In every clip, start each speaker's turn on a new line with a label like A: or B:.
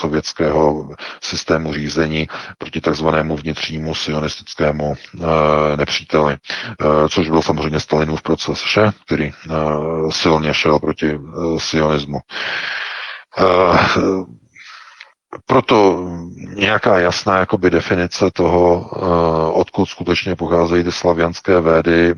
A: sovětského systému řízení proti takzvanému vnitřnímu sionistickému nepříteli, což byl samozřejmě Stalinův proces, který silně šel proti sionismu. Proto nějaká jasná jakoby definice toho, odkud skutečně pocházejí ty slavianské védy,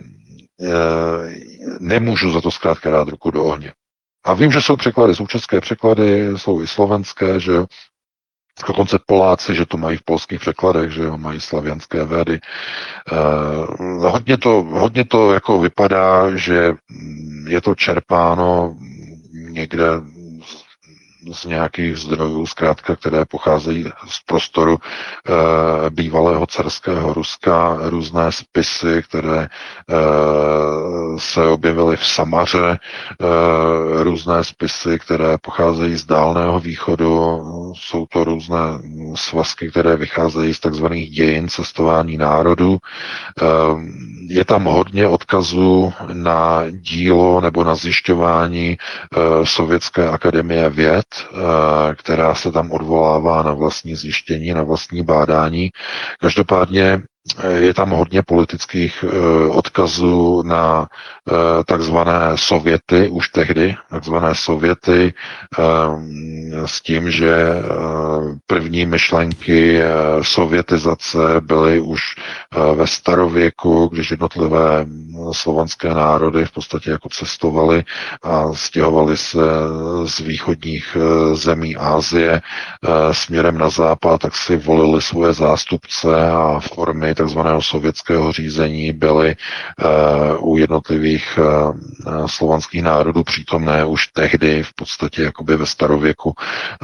A: nemůžu za to zkrátka dát ruku do ohně. A vím, že jsou překlady, jsou české překlady, jsou i slovenské, že dokonce Poláci, že to mají v polských překladech, že jo, mají slavianské védy. Hodně to jako vypadá, že je to čerpáno někde z nějakých zdrojů, zkrátka, které pocházejí z prostoru bývalého carského Ruska, různé spisy, které se objevily v Samaře, různé spisy, které pocházejí z Dálného východu, jsou to různé svazky, které vycházejí z takzvaných dějin cestování národů. Je tam hodně odkazů na dílo nebo na zjišťování Sovětské akademie věd, která se tam odvolává na vlastní zjištění, na vlastní bádání. Každopádně je tam hodně politických odkazů na takzvané Sověty, už tehdy, takzvané Sověty, s tím, že první myšlenky sovětizace byly už ve starověku, když jednotlivé slovanské národy v podstatě jako cestovaly a stěhovaly se z východních zemí Asie směrem na západ, tak si volili svoje zástupce a formy takzvaného sovětského řízení byly u jednotlivých slovanských národů přítomné už tehdy v podstatě jakoby ve starověku.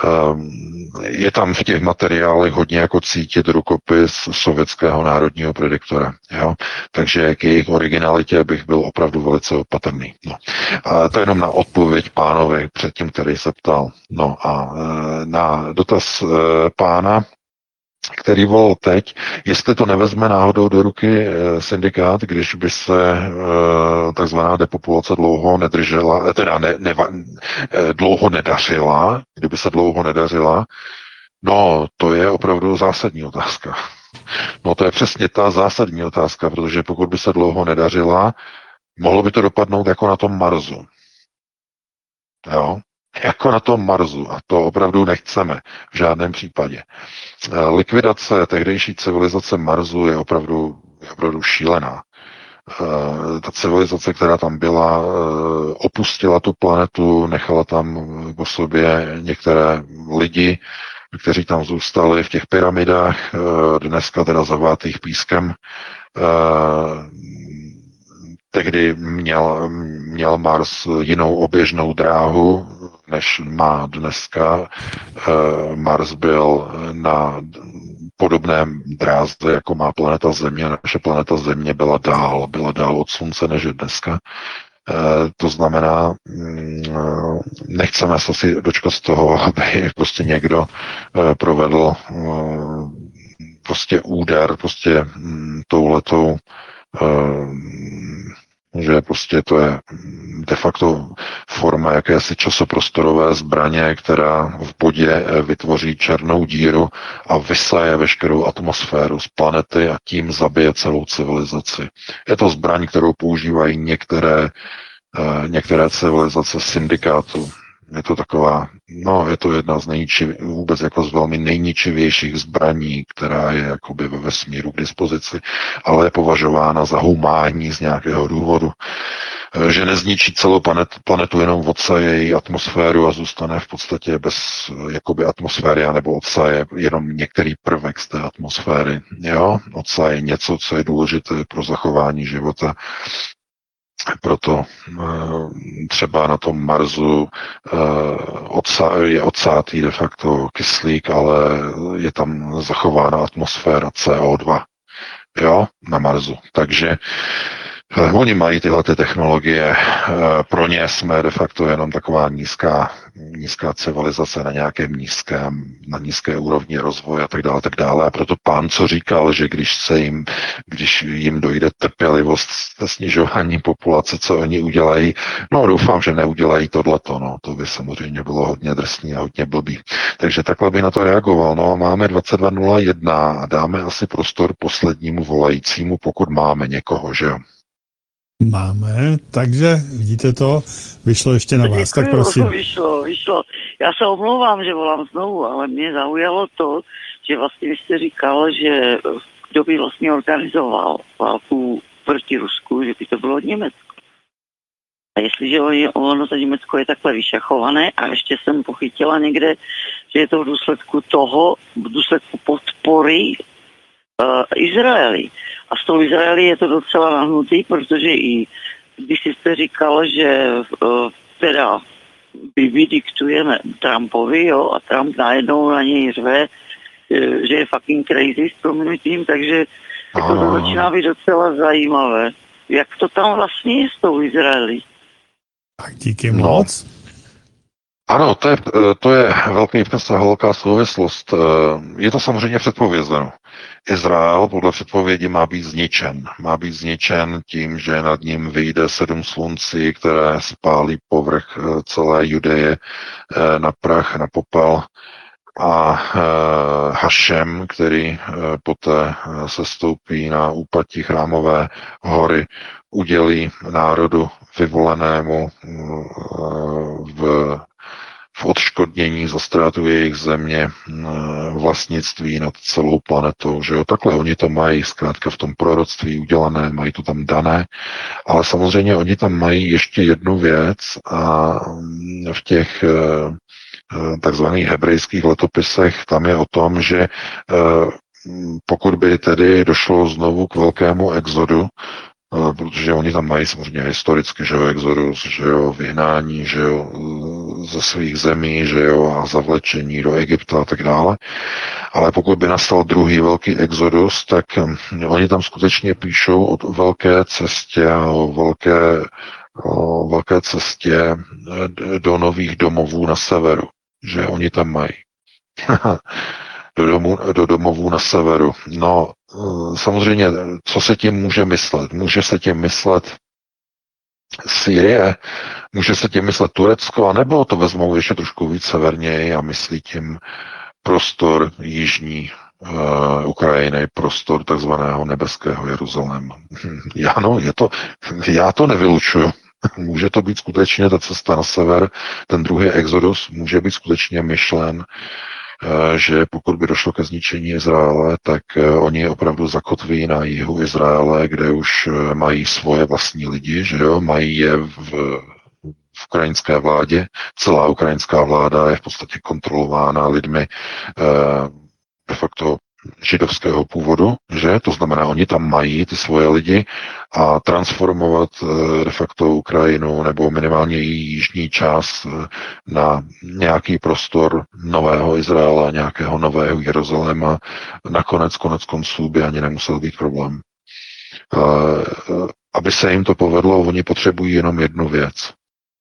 A: Je tam v těch materiálech hodně jako cítit rukopis sovětského národního prediktora. Jo? Takže k jejich originalitě bych byl opravdu velice opatrný. No. A to je jenom na odpověď pánovi předtím, který se ptal. No a na dotaz pána, který volal teď, jestli to nevezme náhodou do ruky syndikát, když by se takzvaná depopulace dlouho nedržela, teda dlouho nedařila, kdyby se dlouho nedařila, no to je opravdu zásadní otázka. No to je přesně ta zásadní otázka, protože pokud by se dlouho nedařila, mohlo by to dopadnout jako na tom Marsu. Jo? Jako na tom Marsu. A to opravdu nechceme v žádném případě. Likvidace tehdejší civilizace Marsu je opravdu šílená. Ta civilizace, která tam byla, opustila tu planetu, nechala tam po sobě některé lidi, kteří tam zůstali v těch pyramidách, dneska teda zavátých pískem. Tehdy měl Mars jinou oběžnou dráhu, než má dneska. Mars byl na podobné dráze, jako má planeta Země. Naše planeta Země byla dál od Slunce, než je dneska. To znamená, nechceme se si dočkat z toho, aby prostě někdo provedl prostě úder prostě touhletou, že prostě to je de facto forma jakési časoprostorové zbraně, která v bodě vytvoří černou díru a vysaje veškerou atmosféru z planety a tím zabije celou civilizaci. Je to zbraň, kterou používají některé civilizace syndikátu. Je to taková, je to jedna z vůbec jako z velmi nejničivějších zbraní, která je jakoby ve vesmíru k dispozici, ale je považována za humánní z nějakého důvodu, že nezničí celou planetu, jenom odsaje její atmosféru a zůstane v podstatě bez jakoby atmosféry, anebo odsaje jenom některý prvek z té atmosféry. Jo? Odsaje něco, co je důležité pro zachování života. Proto třeba na tom Marsu je odsátý de facto kyslík, ale je tam zachována atmosféra CO2. Jo, na Marsu. Takže Oni mají tyhle ty technologie, pro ně jsme de facto jenom taková nízká civilizace na nízké úrovni rozvoje a tak dále, tak dále. A proto pán, co říkal, že když jim dojde trpělivost se snižování populace, co oni udělají, no doufám, že neudělají tohleto, no, to by samozřejmě bylo hodně drsný a hodně blbý. Takže takhle by na to reagoval. No, máme 22:01 a dáme asi prostor poslednímu volajícímu, pokud máme někoho, že jo?
B: Máme, takže vidíte to, vyšlo ještě na vás, tak
C: Děkuju,
B: prosím.
C: vyšlo. Já se omlouvám, že volám znovu, ale mě zaujalo to, že vlastně jste říkal, že kdo by vlastně organizoval válku proti Rusku, že by to bylo Německo. A jestliže ono to Německo je takhle vyšachované a ještě jsem pochytila někde, že je to v důsledku podpory Izraeli. A s tou Izraeli je to docela nahnutý, protože i když jste říkal, že teda my diktujeme Trumpovi, jo, a Trump najednou na něj řve, že je fucking crazy s prominutím, takže jako to začíná být docela zajímavé. Jak to tam vlastně je s tou Izraeli?
B: Tak díky moc.
A: Ano, to je velký vnes a velká souvislost. Je to samozřejmě předpovězeno. Izrael podle předpovědi má být zničen. Má být zničen tím, že nad ním vyjde 7 slunci, které spálí povrch celé Judeje na prach, na popel. A Hašem, který poté se stoupí na úpatí Chrámové hory, udělí národu vyvolenému v odškodnění za ztrátu jejich země vlastnictví nad celou planetou. Že jo? Takhle oni to mají zkrátka v tom proroctví udělané, mají to tam dané, ale samozřejmě oni tam mají ještě jednu věc a v těch takzvaných hebrejských letopisech tam je o tom, že pokud by tedy došlo znovu k velkému exodu, protože oni tam mají samozřejmě historicky, že jo, exodus, že jo, vyhnání, že jo, ze svých zemí, že jo, a zavlečení do Egypta a tak dále. Ale pokud by nastal druhý velký exodus, tak oni tam skutečně píšou o velké cestě, o velké cestě do nových domovů na severu, že oni tam mají. do domovů na severu. No, samozřejmě, co se tím může myslet? Může se tím myslet Sýrie, může se tím myslet Turecko, anebo to vezmou ještě trošku víc severněji a myslí tím prostor jižní Ukrajiny, prostor takzvaného nebeského Jeruzaléma. Ano, já to nevylučuju. Může to být skutečně ta cesta na sever, ten druhý exodus může být skutečně myšlen, že pokud by došlo ke zničení Izraele, tak oni opravdu zakotví na jihu Izraele, kde už mají svoje vlastní lidi, že jo, mají je v ukrajinské vládě. Celá ukrajinská vláda je v podstatě kontrolována lidmi de facto židovského původu, že? To znamená, oni tam mají ty svoje lidi a transformovat de facto Ukrajinu nebo minimálně její jižní část na nějaký prostor nového Izraela, nějakého nového Jeruzaléma, nakonec konec konců by ani nemusel být problém. Aby se jim to povedlo, oni potřebují jenom jednu věc.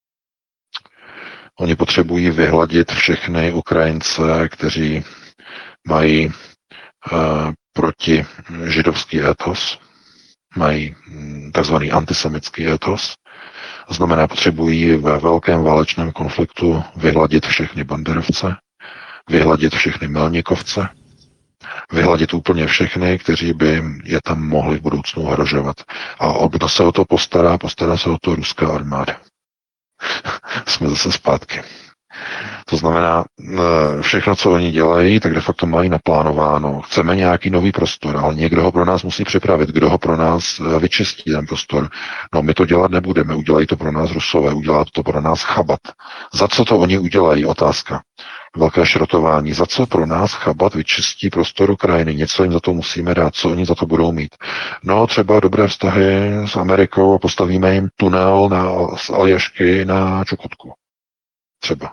A: Oni potřebují vyhladit všechny Ukrajince, kteří mají proti židovský etos, mají takzvaný antisemický etos. To znamená, potřebují ve velkém válečném konfliktu vyhladit všechny banderovce, vyhladit všechny milníkovce, vyhladit úplně všechny, kteří by je tam mohli v budoucnu ohrožovat. A kdo se o to postará? Postará se o to ruská armáda. Jsme zase zpátky. To znamená, všechno, co oni dělají, tak de facto mají naplánováno. Chceme nějaký nový prostor, ale někdo ho pro nás musí připravit. Kdo ho pro nás vyčistí, ten prostor? No, my to dělat nebudeme, udělají to pro nás Rusové, udělá to pro nás Chabat. Za co to oni udělají? Otázka. Velké šrotování. Za co pro nás Chabat vyčistí prostor Ukrajiny? Něco jim za to musíme dát, co oni za to budou mít. No, třeba dobré vztahy s Amerikou a postavíme jim tunel z Aljašky na Čukotku. Třeba.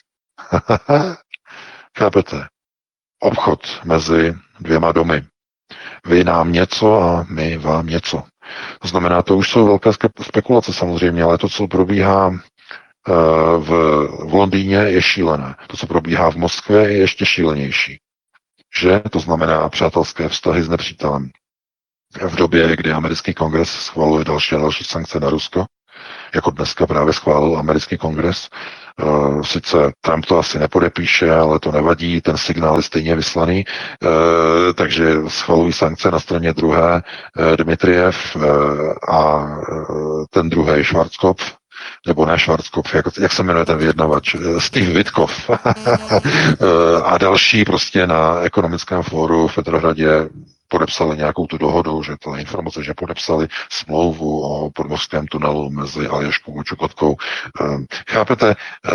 A: Chápete? Obchod mezi dvěma domy. Vy nám něco a my vám něco. To znamená, to už jsou velké spekulace samozřejmě, ale to, co probíhá v Londýně, je šílené. To, co probíhá v Moskvě, je ještě šílenější. Že? To znamená přátelské vztahy s nepřítelem. V době, kdy americký kongres schvaluje další a další sankce na Rusko, jako dneska právě schválil americký kongres. Sice Trump to asi nepodepíše, ale to nevadí, ten signál je stejně vyslaný, takže schvalují sankce na straně druhé Dmitrijev a ten druhý Schwarzkopf, nebo ne Schwarzkopf, jak se jmenuje ten vyjednavač, Steve Witkoff a další prostě na ekonomickém fóru v Petrohradě podepsali nějakou tu dohodu, že to je informace, že podepsali smlouvu o podmořském tunelu mezi Aljaškou a Čukotkou. Chápete,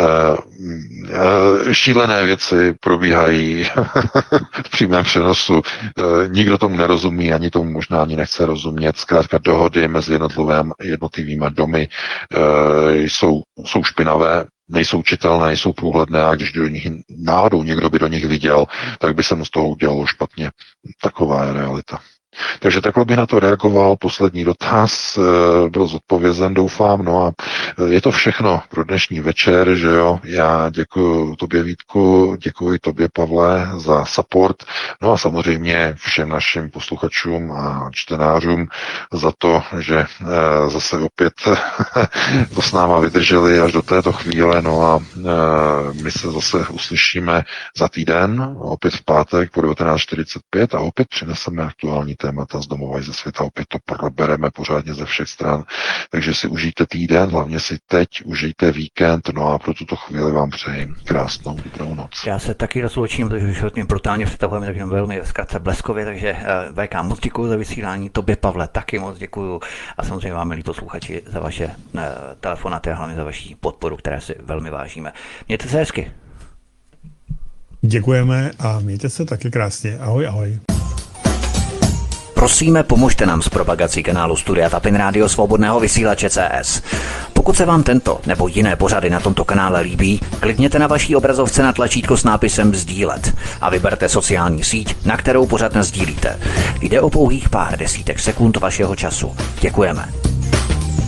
A: šílené věci probíhají v přímém přenosu. Nikdo tomu nerozumí, ani tomu možná ani nechce rozumět. Zkrátka dohody mezi jednotlivými domy jsou špinavé, nejsou čitelné, nejsou průhledné a když do nich náhodou někdo by do nich viděl, tak by se mu z toho udělalo špatně. Taková je realita. Takže takhle bych na to reagoval. Poslední dotaz byl zodpovězen, doufám. No a je to všechno pro dnešní večer, že jo. Já děkuji tobě, Vítku, děkuji tobě, Pavle, za support. No a samozřejmě všem našim posluchačům a čtenářům za to, že zase opět to s náma vydrželi až do této chvíle. No a my se zase uslyšíme za týden, opět v pátek po 19:45 a opět přineseme aktuální témata z domova i ze světa. Opět to probereme pořádně ze všech stran. Takže si užijte týden, hlavně si teď užijte víkend, no a pro tuto chvíli vám přeji krásnou dobrou noc.
D: Já se taky rozloučím, protože už mě brutálně přetahujeme, takže velmi zkrátce bleskově, takže VK moc děkuji za vysílání, tobě, Pavle, taky moc děkuji a samozřejmě vám, milí posluchači, za vaše telefonaty a hlavně za vaši podporu, které si velmi vážíme. Mějte se hezky.
B: Děkujeme a mějte se taky krásně. Ahoj, ahoj.
D: Prosíme, pomožte nám s propagací kanálu Studia Tapin Rádio Svobodného vysílače CS. Pokud se vám tento nebo jiné pořady na tomto kanále líbí, klikněte na vaší obrazovce na tlačítko s nápisem sdílet a vyberte sociální síť, na kterou pořad nasdílíte. Jde o pouhých pár desítek sekund vašeho času. Děkujeme.